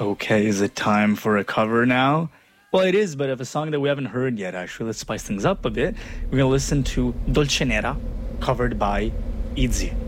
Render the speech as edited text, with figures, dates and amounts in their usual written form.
Okay, is it time for a cover now? Well, it is, but of a song that we haven't heard yet, actually. Let's spice things up a bit. We're going to listen to Dolce Nera, covered by Izzy.